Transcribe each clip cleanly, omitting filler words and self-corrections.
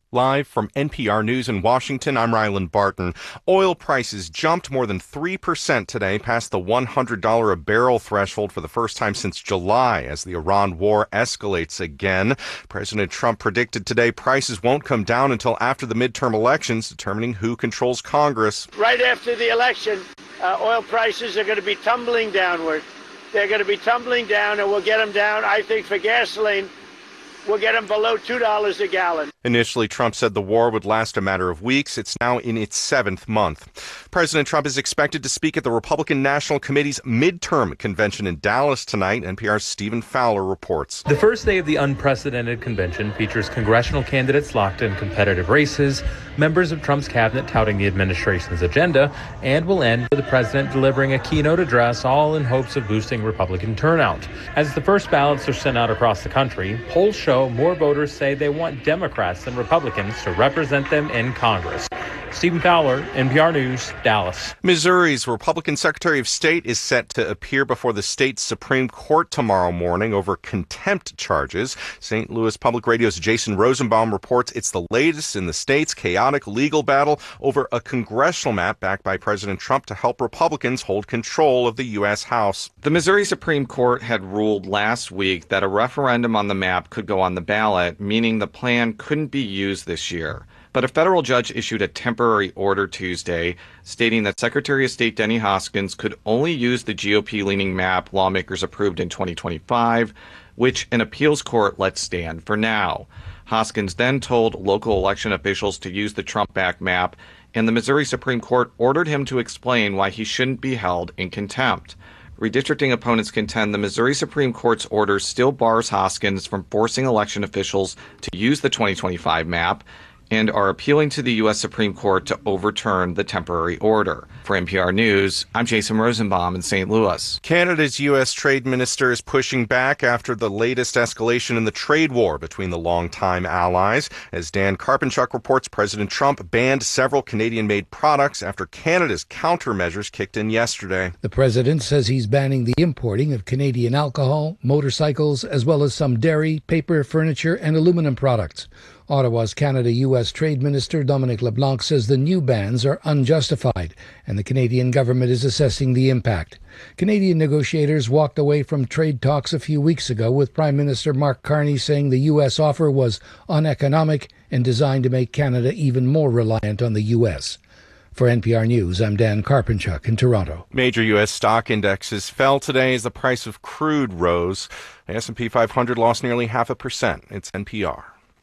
Live from NPR News in Washington, I'm Ryland Barton. Oil prices jumped more than 3% today, past the $100 a barrel threshold for the first time since July as the Iran war escalates again. President Trump predicted today prices won't come down until after the midterm elections, determining who controls Congress. Right after the election, oil prices are going to be tumbling downward. They're going to be tumbling down, and we'll get them down, I think, for gasoline. We'll get them below $2 a gallon. Initially, Trump said the war would last a matter of weeks. It's now in its 7th month. President Trump is expected to speak at the Republican National Committee's midterm convention in Dallas tonight. NPR's Stephen Fowler reports. The first day of the unprecedented convention features congressional candidates locked in competitive races, members of Trump's cabinet touting the administration's agenda, and will end with the president delivering a keynote address, all in hopes of boosting Republican turnout. As the first ballots are sent out across the country, polls show more voters say they want Democrats than Republicans to represent them in Congress. Stephen Fowler, NPR News, Dallas. Missouri's Republican Secretary of State is set to appear before the state's Supreme Court tomorrow morning over contempt charges. St. Louis Public Radio's Jason Rosenbaum reports it's the latest in the state's chaotic legal battle over a congressional map backed by President Trump to help Republicans hold control of the U.S. House. The Missouri Supreme Court had ruled last week that a referendum on the map could go on the ballot, meaning the plan couldn't be used this year. But a federal judge issued a temporary order Tuesday stating that Secretary of State Denny Hoskins could only use the GOP-leaning map lawmakers approved in 2025, which an appeals court let stand for now. Hoskins then told local election officials to use the Trump-backed map, and the Missouri Supreme Court ordered him to explain why he shouldn't be held in contempt. Redistricting opponents contend the Missouri Supreme Court's order still bars Hoskins from forcing election officials to use the 2025 map, and are appealing to the U.S. Supreme Court to overturn the temporary order. For NPR News, I'm Jason Rosenbaum in St. Louis. Canada's U.S. trade minister is pushing back after the latest escalation in the trade war between the longtime allies. As Dan Karpenchuk reports, President Trump banned several Canadian-made products after Canada's countermeasures kicked in yesterday. The president says he's banning the importing of Canadian alcohol, motorcycles, as well as some dairy, paper, furniture, and aluminum products. Ottawa's Canada-U.S. Trade Minister Dominic LeBlanc says the new bans are unjustified, and the Canadian government is assessing the impact. Canadian negotiators walked away from trade talks a few weeks ago, with Prime Minister Mark Carney saying the U.S. offer was uneconomic and designed to make Canada even more reliant on the U.S. For NPR News, I'm Dan Karpenchuk in Toronto. Major U.S. stock indexes fell today as the price of crude rose. The S&P 500 lost nearly 0.5%. It's NPR.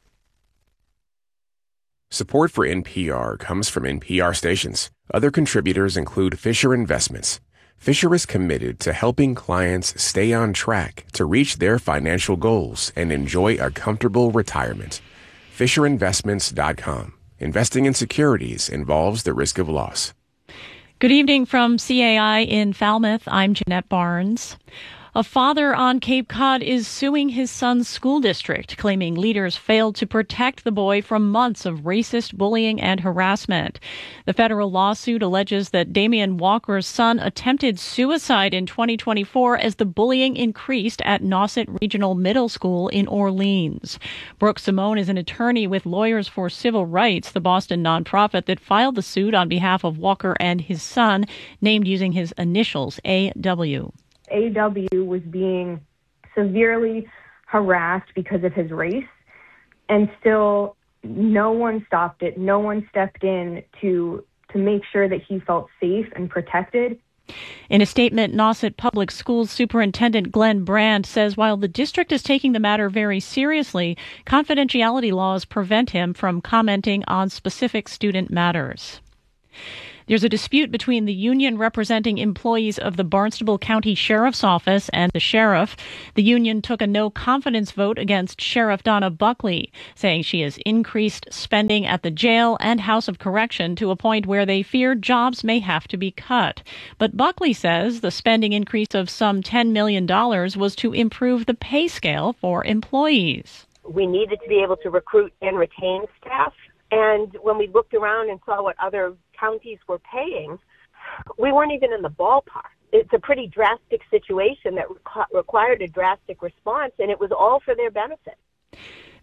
Support for NPR comes from NPR stations. Other contributors include Fisher Investments. Fisher is committed to helping clients stay on track to reach their financial goals and enjoy a comfortable retirement. FisherInvestments.com. Investing in securities involves the risk of loss. Good evening from CAI in Falmouth. I'm Jeanette Barnes. A father on Cape Cod is suing his son's school district, claiming leaders failed to protect the boy from months of racist bullying and harassment. The federal lawsuit alleges that Damian Walker's son attempted suicide in 2024 as the bullying increased at Nauset Regional Middle School in Orleans. Brooke Simone is an attorney with Lawyers for Civil Rights, the Boston nonprofit that filed the suit on behalf of Walker and his son, named using his initials, AW. AW was being severely harassed because of his race, and still no one stopped it. No one stepped in to make sure that he felt safe and protected. In a statement, Nauset Public Schools Superintendent Glenn Brand says while the district is taking the matter very seriously, confidentiality laws prevent him from commenting on specific student matters. There's a dispute between the union representing employees of the Barnstable County Sheriff's Office and the sheriff. The union took a no-confidence vote against Sheriff Donna Buckley, saying she has increased spending at the jail and House of Correction to a point where they fear jobs may have to be cut. But Buckley says the spending increase of some $10 million was to improve the pay scale for employees. We needed to be able to recruit and retain staff. And when we looked around and saw what other counties were paying, we weren't even in the ballpark. It's a pretty drastic situation that required a drastic response, and it was all for their benefit.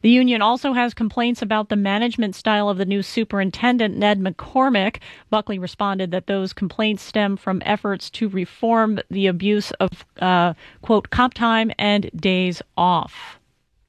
The union also has complaints about the management style of the new superintendent, Ned McCormick. Buckley responded that those complaints stem from efforts to reform the abuse of, quote, comp time and days off.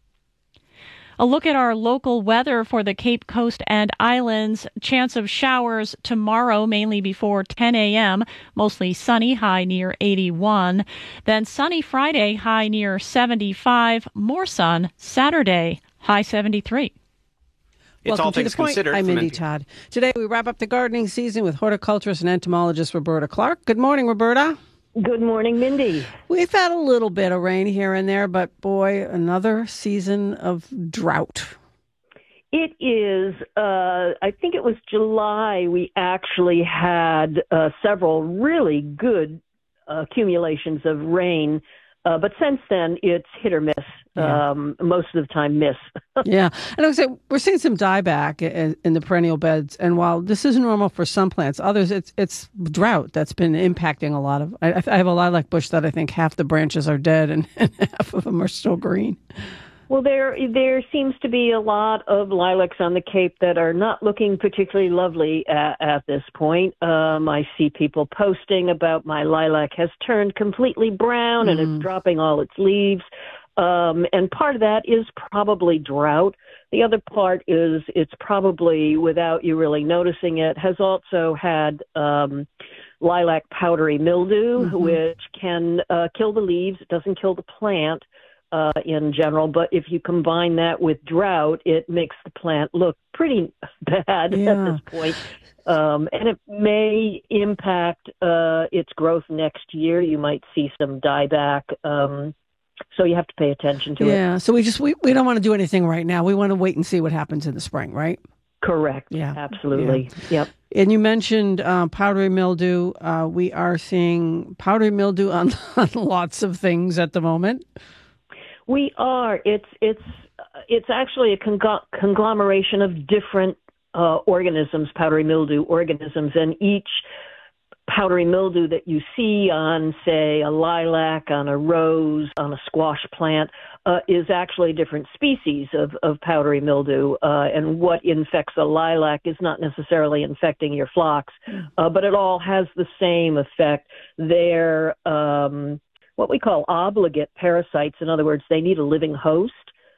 A look at our local weather for the Cape Coast and Islands. Chance of showers tomorrow, mainly before 10 a.m. Mostly sunny, high near 81. Then sunny Friday, high near 75. More sun Saturday, high 73. Welcome all to The Point. I'm Mindy Todd. Today we wrap up the gardening season with horticulturist and entomologist Roberta Clark. Good morning, Roberta. Good morning, Mindy. We've had a little bit of rain here and there, but boy, another season of drought. It is, I think it was July, we actually had several really good accumulations of rain. But since then, it's hit or miss. Yeah. Most of the time, miss. Yeah. And I would say we're seeing some dieback in the perennial beds. And while this is normal for some plants, others, it's drought that's been impacting a lot of. I have a lilac bush that I think half the branches are dead and half of them are still green. Well, there seems to be a lot of lilacs on the Cape that are not looking particularly lovely at this point. I see people posting about my lilac has turned completely brown and it's dropping all its leaves. And part of that is probably drought. The other part is it's probably, without you really noticing it, has also had lilac powdery mildew, which can kill the leaves. It doesn't kill the plant. In general, but if you combine that with drought, it makes the plant look pretty bad at this point. And it may impact its growth next year. You might see some dieback. So you have to pay attention to it. Yeah, so we don't want to do anything right now. We want to wait and see what happens in the spring, right? Correct. Yeah, absolutely. Yeah. Yep. And you mentioned powdery mildew. We are seeing powdery mildew on lots of things at the moment. We are. It's actually a conglomeration of different organisms, powdery mildew organisms, and each powdery mildew that you see on, say, a lilac, on a rose, on a squash plant, is actually a different species of powdery mildew. And what infects a lilac is not necessarily infecting your phlox, but it all has the same effect. They're what we call obligate parasites. In other words, they need a living host.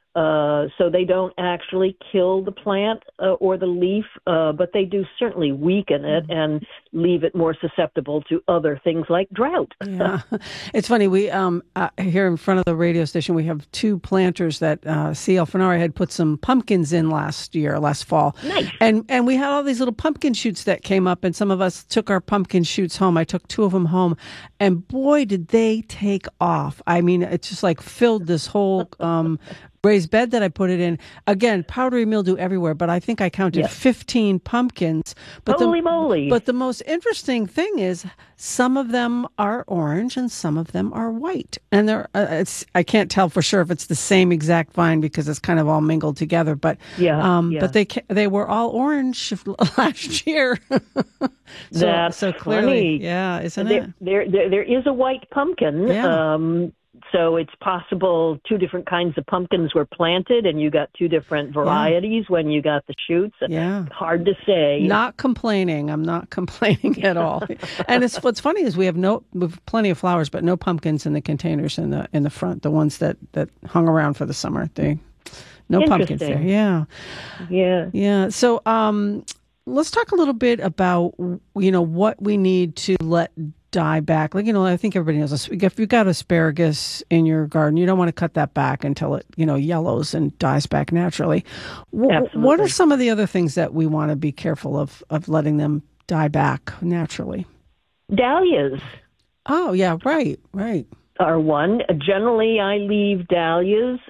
So they don't actually kill the plant or the leaf, but they do certainly weaken it and leave it more susceptible to other things like drought. Yeah. It's funny. We here in front of the radio station, we have two planters that C.L. Fenari had put some pumpkins in last fall. Nice. And we had all these little pumpkin shoots that came up, and some of us took our pumpkin shoots home. I took two of them home, and boy, did they take off. I mean, it's just like filled this whole raised bed that I put it in. Again, powdery mildew everywhere, but I think I counted 15 pumpkins. But Holy moly. But the most interesting thing is some of them are orange and some of them are white. And they're I can't tell for sure if it's the same exact vine because it's kind of all mingled together, but but they were all orange last year. so clearly, funny. Isn't it? There is a white pumpkin. Yeah. So it's possible two different kinds of pumpkins were planted and you got two different varieties when you got the shoots. Yeah. Hard to say. Not complaining. I'm not complaining at all. And what's funny is we have plenty of flowers, but no pumpkins in the containers in the front, the ones that hung around for the summer. No pumpkins there. Yeah. Yeah. Yeah. So let's talk a little bit about, what we need to let die back. I think everybody knows this. If you've got asparagus in your garden, you don't want to cut that back until it, yellows and dies back naturally. What are some of the other things that we want to be careful of letting them die back naturally? Dahlias. Oh, yeah, right. Are one. Generally, I leave dahlias.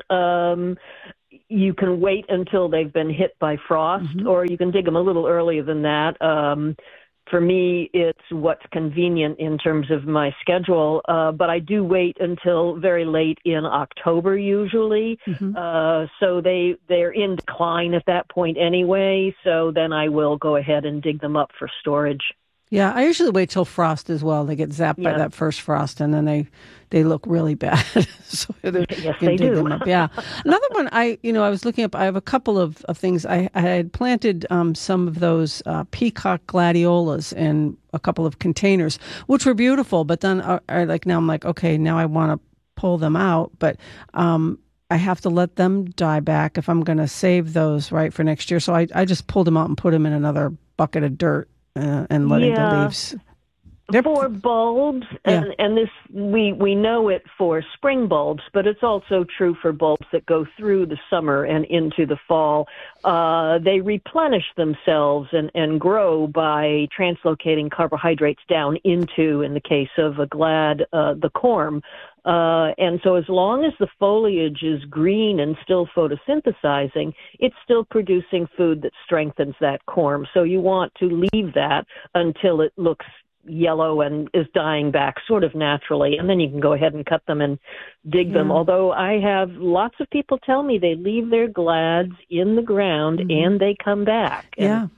You can wait until they've been hit by frost, or you can dig them a little earlier than that. For me, it's what's convenient in terms of my schedule, but I do wait until very late in October usually. So they're in decline at that point anyway, so then I will go ahead and dig them up for storage. Yeah, I usually wait till frost as well. They get zapped by that first frost, and then they look really bad. So yes, they do. Them up. Yeah. Another one, I was looking up. I have a couple of things. I had planted some of those peacock gladiolas in a couple of containers, which were beautiful. But then I'm like, okay, now I want to pull them out, but I have to let them die back if I'm going to save those right for next year. So I just pulled them out and put them in another bucket of dirt. And letting the leaves. For bulbs, and this we know it for spring bulbs, but it's also true for bulbs that go through the summer and into the fall. They replenish themselves and grow by translocating carbohydrates down into, in the case of a glad, the corm. And so as long as the foliage is green and still photosynthesizing, it's still producing food that strengthens that corm. So you want to leave that until it looks yellow and is dying back sort of naturally, and then you can go ahead and cut them and dig them. Although I have lots of people tell me they leave their glads in the ground and they come back. And,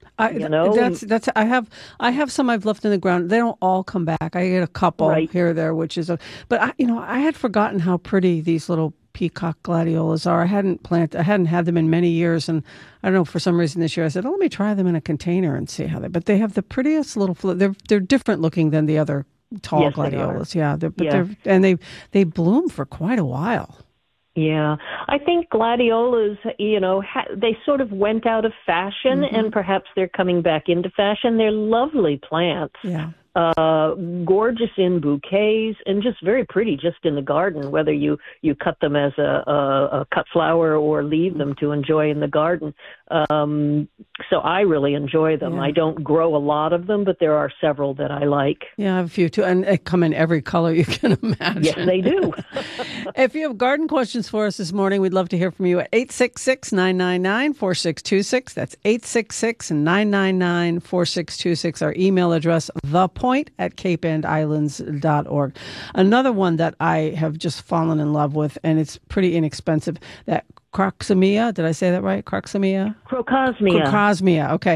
I have some I've left in the ground. They don't all come back. I get a couple here or there, which is but I had forgotten how pretty these little peacock gladiolas are. I hadn't had them in many years, and I don't know, for some reason this year I said, let me try them in a container and see how but they have the prettiest little they're different looking than the other tall gladiolas. They bloom for quite a while. Yeah, I think gladiolas, they sort of went out of fashion, and perhaps they're coming back into fashion. They're lovely plants. Yeah. Gorgeous in bouquets and just very pretty just in the garden, whether you cut them as a cut flower or leave them to enjoy in the garden. So I really enjoy them. I don't grow a lot of them, but there are several that I like. Yeah, I have a few too, and they come in every color you can imagine. Yes, they do. If you have garden questions for us this morning, we'd love to hear from you at 866-999-4626. That's 866-999-4626. Our email address, thepoint@capeandislands.org. Another one that I have just fallen in love with, and it's pretty inexpensive, that Crocosmia. Did I say that right? Crocosmia? Crocosmia. Okay.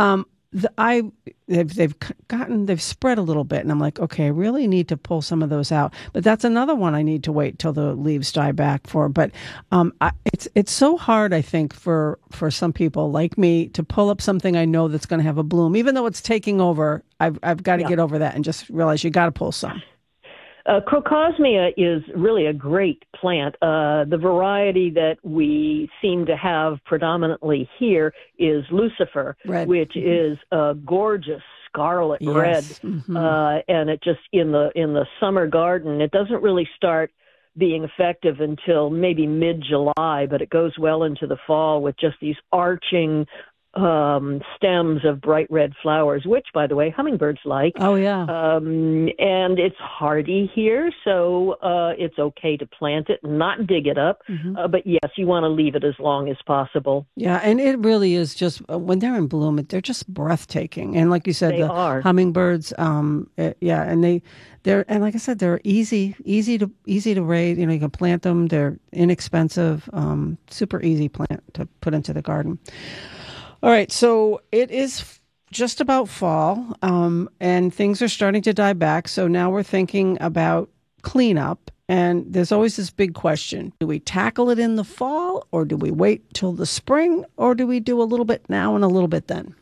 They've spread a little bit, and I'm like, okay, I really need to pull some of those out. But that's another one I need to wait till the leaves die back for. But it's so hard, I think, for some people like me to pull up something I know that's going to have a bloom, even though it's taking over. I've got to get over that and just realize you got to pull some. Crocosmia is really a great plant. The variety that we seem to have predominantly here is Lucifer, which is a gorgeous scarlet red. And it just in the summer garden, it doesn't really start being effective until maybe mid-July, but it goes well into the fall with just these arching stems of bright red flowers, which, by the way, hummingbirds like. Oh, yeah. And it's hardy here, so it's okay to plant it and not dig it up. But yes, you want to leave it as long as possible. Yeah, and it really is just, when they're in bloom, they're just breathtaking. And like you said, the hummingbirds, and they're, and like I said, they're easy to raise. You can plant them. They're inexpensive, super easy plant to put into the garden. All right, so it is just about fall, and things are starting to die back. So now we're thinking about cleanup, and there's always this big question. Do we tackle it in the fall, or do we wait till the spring, or do we do a little bit now and a little bit then?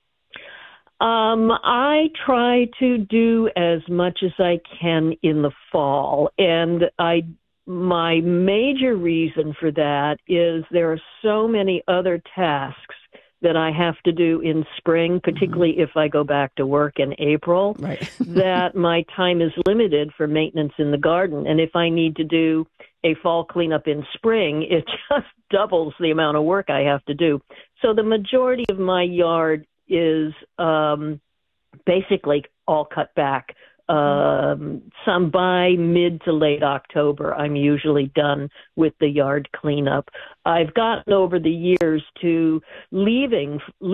I try to do as much as I can in the fall, and my major reason for that is there are so many other tasks that I have to do in spring, particularly if I go back to work in April, that my time is limited for maintenance in the garden. And if I need to do a fall cleanup in spring, it just doubles the amount of work I have to do. So the majority of my yard is basically all cut back. Some by mid to late October, I'm usually done with the yard cleanup. I've gotten over the years to leaving